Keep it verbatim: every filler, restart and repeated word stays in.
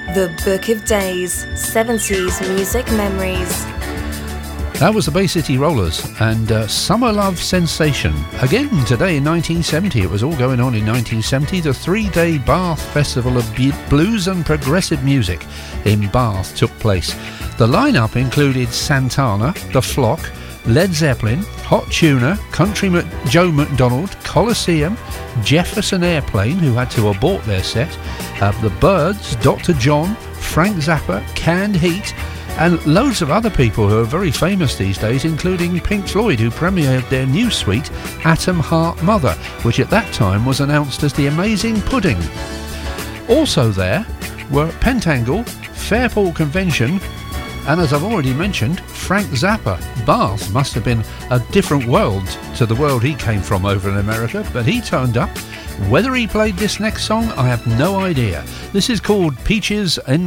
The Book of Days, seventies Music Memories. That was the Bay City Rollers and uh, Summer Love Sensation. Again today in nineteen seventy, it was all going on in nineteen seventy. The three-day Bath Festival of B- Blues and Progressive Music in Bath took place. The lineup included Santana, The Flock, Led Zeppelin, Hot Tuna, Country Mac- Joe McDonald, Colosseum, Jefferson Airplane, who had to abort their set, uh, The Byrds, Doctor John, Frank Zappa, Canned Heat, and loads of other people who are very famous these days, including Pink Floyd, who premiered their new suite, Atom Heart Mother, which at that time was announced as the Amazing Pudding. Also there were Pentangle, Fairport Convention, and as I've already mentioned, Frank Zappa. Bath must have been a different world to the world he came from over in America, but he turned up. Whether he played this next song, I have no idea. This is called Peaches in